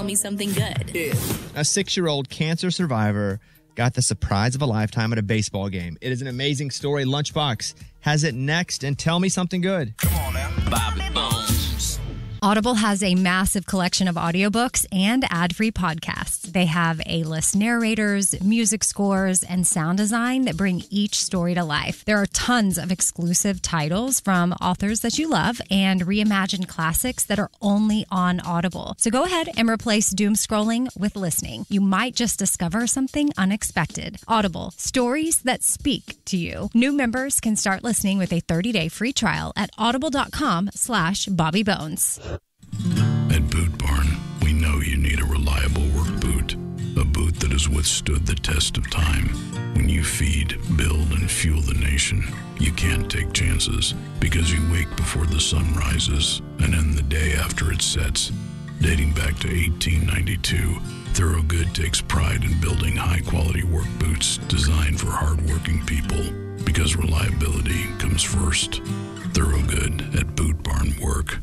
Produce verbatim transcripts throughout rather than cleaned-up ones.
tell me something good. Yeah. A six-year-old cancer survivor got the surprise of a lifetime at a baseball game. It is an amazing story. Lunchbox has it next, and tell me something good. Come on now. Bobby Bones. Audible has a massive collection of audiobooks and ad-free podcasts. They have A-list narrators, music scores, and sound design that bring each story to life. There are tons of exclusive titles from authors that you love and reimagined classics that are only on Audible. So go ahead and replace doom scrolling with listening. You might just discover something unexpected. Audible, stories that speak to you. New members can start listening with a thirty-day free trial at audible.com slash Bobby Bones. At Boot Barn, we know you need a reliable work boot. A boot that has withstood the test of time. When you feed, build, and fuel the nation, you can't take chances because you wake before the sun rises and end the day after it sets. Dating back to eighteen ninety-two, Thorogood takes pride in building high-quality work boots designed for hard-working people because reliability comes first. Thorogood at Boot Barn Work.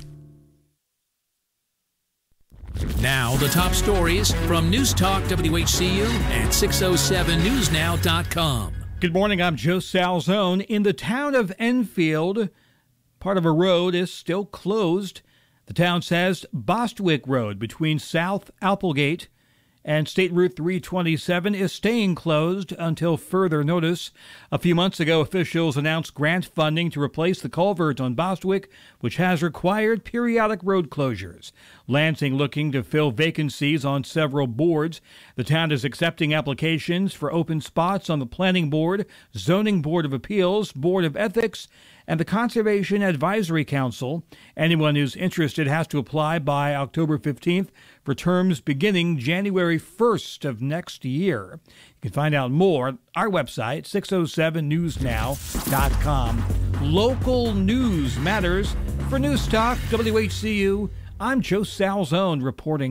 Now, the top stories from News Talk W H C U and six oh seven news now dot com. Good morning, I'm Joe Salzone. In the town of Enfield, part of a road is still closed. The town says Bostwick Road between South Applegate and State Route three twenty-seven is staying closed until further notice. A few months ago, officials announced grant funding to replace the culvert on Bostwick, which has required periodic road closures. Lansing looking to fill vacancies on several boards. The town is accepting applications for open spots on the Planning Board, Zoning Board of Appeals, Board of Ethics, and the Conservation Advisory Council. Anyone who's interested has to apply by October fifteenth for terms beginning January first of next year. You can find out more at our website, six oh seven news now dot com. Local news matters. For News Talk W H C U, I'm Joe Salzone reporting.